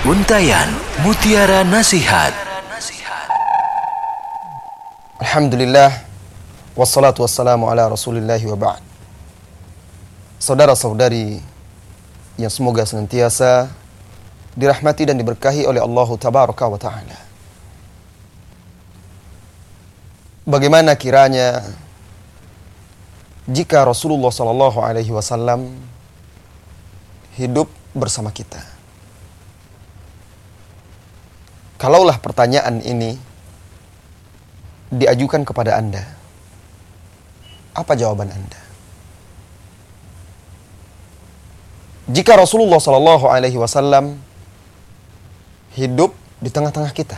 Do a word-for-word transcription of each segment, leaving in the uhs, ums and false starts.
Untayan Mutiara Nasihat. Alhamdulillah, wassalatu wassalamu ala rasulillahi wa ba'd. Saudara-saudari yang semoga senantiasa dirahmati dan diberkahi oleh Allah Tabaraka wa Ta'ala. Bagaimana kiranya jika Rasulullah sallallahu alaihi wasallam hidup bersama kita? Kalaulah pertanyaan ini diajukan kepada Anda, apa jawaban Anda? Jika Rasulullah sallallahu alaihi wasallam hidup di tengah-tengah kita,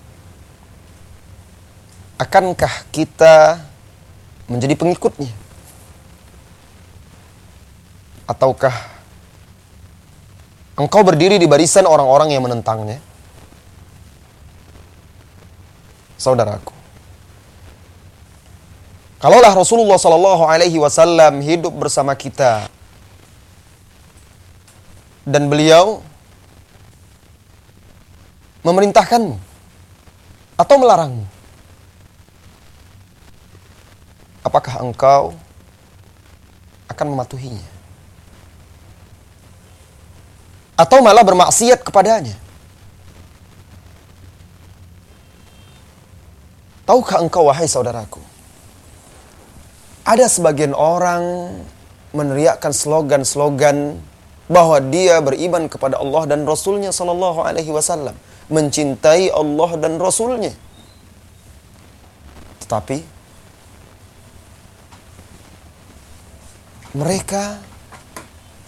akankah kita menjadi pengikutnya? Ataukah engkau berdiri di barisan orang-orang yang menentangnya? Saudaraku, kalaulah Rasulullah sallallahu alaihi wasallam hidup bersama kita dan beliau memerintahkanmu atau melarangmu, apakah engkau akan mematuhinya? Atau malah bermaksiat kepadanya? Tahukah engkau, wahai saudaraku, ada sebagian orang meneriakkan slogan-slogan bahwa dia beriman kepada Allah dan Rasulnya sallallahu alaihi wasallam, mencintai Allah dan Rasulnya. Tetapi mereka